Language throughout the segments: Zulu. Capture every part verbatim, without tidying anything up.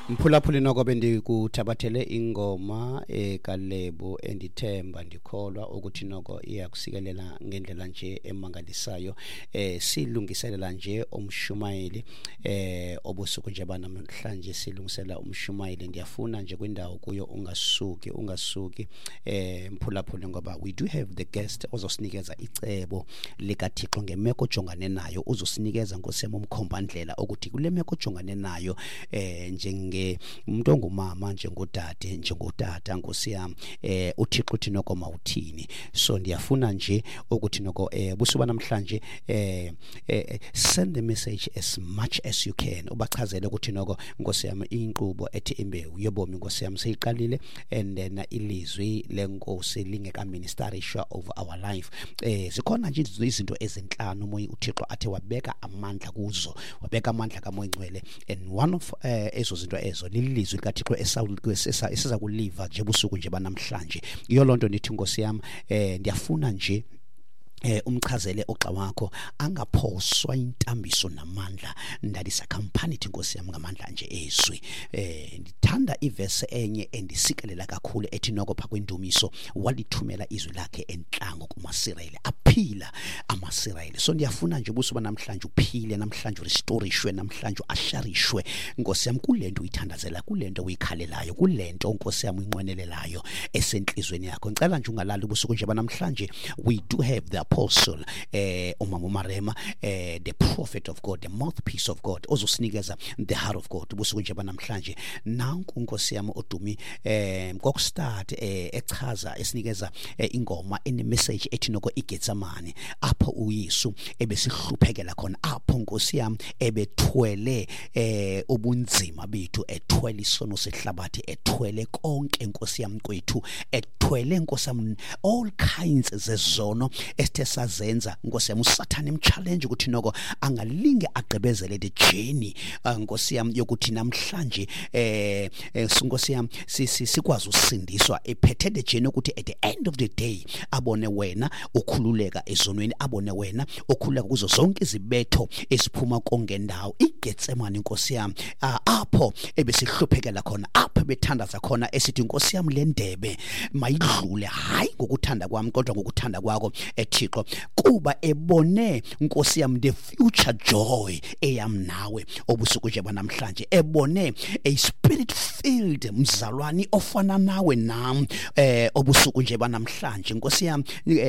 Mphulaphuli noko bendikuthabathele ingoma ekalebo endithemba ndikholwa ukuthi noko iyakusikelela ngendlela nje emangalisayo eh silungiselela nje umshumayeli eh obusuku nje banamhlanje silungisela umshumayeli ndiyafuna nje kwindawo kuyo ungasuki ungasuki eh mphulaphuli ngoba we do have the guest ozosinikeza icebo likaThixo ngemeko ojongane nayo uzosinikeza nkosiyami umkhombandlela ukuthi kule meko ojongane nayo eh njenge umuntu ongumama njengodade njengotata nkosiyami eh uThixo uthi noko mawuthini so ndiyafuna nje ukuthi noko eh busuba namhlanje eh send the message as much as you can ubachazele ukuthi noko nkosiyami inkqubo ethi imbewu yobomi nkosiyami seyiqalile and then ilizwi lenkosi lingeka ministerishwa over our life eh zikhona nje izinto ezinhlanu moya uThixo athe wabeka amandla kuzo wabeka amandla kaMoya Ngcwele and one of ezo zinto ezo lilizwi likaThixo esiza kuliva nje busuku nje banamhlanje iyo lonto nithi nkosiyami eh ndiyafuna nje eh umchazele oxa wakho angaphoswa intambiso namandla ndalisa company ithi nkosiyami ngamandla nje ezwi eh ndithanda iverse enye endisikelela kakhulu ethi noko pha kwendumiso walithumela izwi lakhe enhlango kumaSirayeli aphila amaSirayeli so ndiyafuna nje busuba namhlanje uphile namhlanje restorishwe namhlanje asharishwe nkosiyami kulento uyithandazela kulento uyikhalelayo kulento nkosiyami uyinqwenelelayo esenhlizweni yakho ngicela nje ungalali busuku nje banamhlanje we do have the apostle eh umama Marema eh the prophet of God the mouthpiece of God ozosinikeza the heart of God busuku nje banamhlanje nanku nkosiyami odumi eh ngokustart eh echaza esinikeza ingoma ine message ethi noko iGetsemane apho uYesu ebesihluphekela khona apho nkosiyami ebethwele eh ubunzima bethu ethwele isono sehlabathi ethwele konke nkosiyami kwethu ethwele nkosiyami all kinds zezono esithe sazenza nkosiyami uSathane imchallenge ukuthi noko angalinge agqibezele the journey nkosiyami yokuthi namhlanje eh nkosiyami sikwazi usindiswa ephethe the journey ukuthi at the end of the day abone wena ukhululeka ezonweni abone wena okhululeka kuzo zonke izibetho esiphuma kongendawo iGetsemane nkosiyami apho ebesihluphekela khona apho bethandaza khona esithi nkosiyami le ndebe mayidlule hayi ngokuthanda kwami kodwa ngokuthanda kwakho eThixo kuba ebone nkosiyami the future joy eyam nawe obusuku nje banamhlanje ebone a spirit filled mzalwani ofana nawe nami eh obusuku nje banamhlanje nkosiyami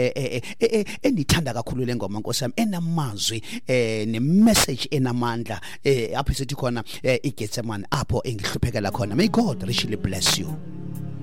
endithanda kakhulu le ngoma nkosiyami enamazwi eh ne message enamandla eh apho sithi khona iGetsemane apho engihluphekela khona may God richly bless you.